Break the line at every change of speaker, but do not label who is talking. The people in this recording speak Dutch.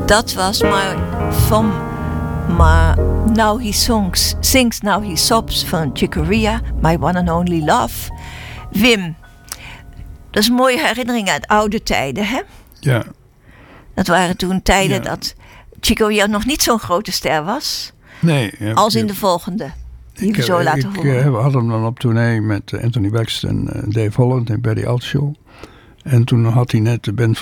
Dat was maar Now He Sings Now He Sobs van Chick Corea, My One and Only Love. Wim, dat is een mooie herinnering uit oude tijden, hè?
Ja.
Dat waren toen tijden dat Chick Corea nog niet zo'n grote ster was.
Nee.
Als in de volgende, die we zo laten horen.
We hadden hem dan op tournee met Anthony Baxter en Dave Holland en Betty Altschul. En toen had hij net de band